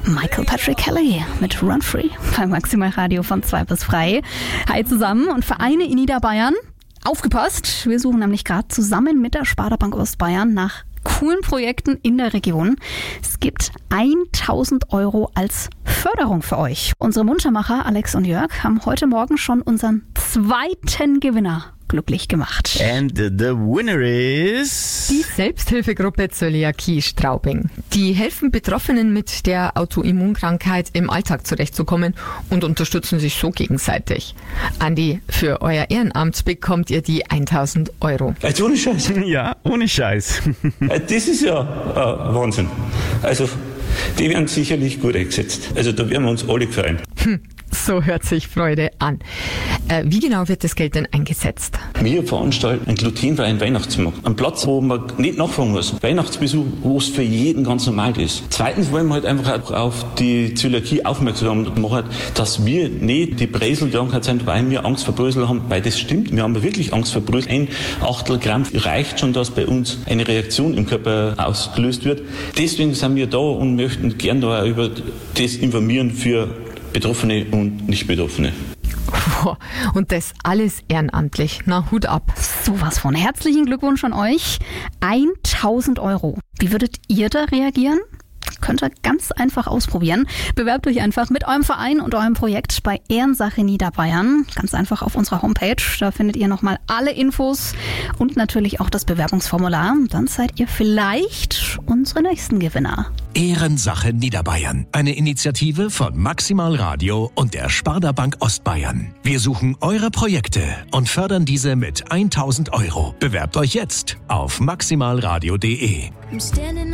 Michael Patrick Kelly mit Run Free bei Maximal Radio von 2 bis frei. Hi zusammen und Vereine in Niederbayern. Aufgepasst, wir suchen nämlich gerade zusammen mit der Sparda-Bank Ostbayern nach coolen Projekten in der Region. Es gibt 1.000 € als Förderung für euch. Unsere Muntermacher Alex und Jörg haben heute Morgen schon unseren zweiten Gewinner glücklich gemacht. And the winner is... Die Selbsthilfegruppe Zöliakie Straubing. Die helfen Betroffenen mit der Autoimmunkrankheit im Alltag zurechtzukommen und unterstützen sich so gegenseitig. Andi, für euer Ehrenamt bekommt ihr die 1.000 €. Jetzt ohne Scheiß. Ja, ohne Scheiß. Das ist ja Wahnsinn. Also, die werden sicherlich gut eingesetzt. Also, da werden wir uns alle freuen. So hört sich Freude an. Wie genau wird das Geld denn eingesetzt? Wir veranstalten einen glutenfreien Weihnachtsmarkt. Einen Platz, wo man nicht nachfragen muss. Weihnachtsbesuch, wo es für jeden ganz normal ist. Zweitens wollen wir halt einfach auch auf die Zöliakie aufmerksam machen, dass wir nicht die Bröselkrankheit sind, weil wir Angst vor Brösel haben, weil das stimmt. Wir haben wirklich Angst vor Brösel. 1 Achtel Gramm reicht schon, dass bei uns eine Reaktion im Körper ausgelöst wird. Deswegen sind wir da und möchten gern da über das informieren für Betroffene und Nicht-Betroffene. Und das alles ehrenamtlich. Na, Hut ab. Sowas von. Herzlichen Glückwunsch an euch. 1.000 €. Wie würdet ihr da reagieren? Könnt ihr ganz einfach ausprobieren. Bewerbt euch einfach mit eurem Verein und eurem Projekt bei Ehrensache Niederbayern. Ganz einfach auf unserer Homepage. Da findet ihr nochmal alle Infos und natürlich auch das Bewerbungsformular. Dann seid ihr vielleicht unsere nächsten Gewinner. Ehrensache Niederbayern. Eine Initiative von Maximal Radio und der Sparda-Bank Ostbayern. Wir suchen eure Projekte und fördern diese mit 1.000 €. Bewerbt euch jetzt auf maximalradio.de.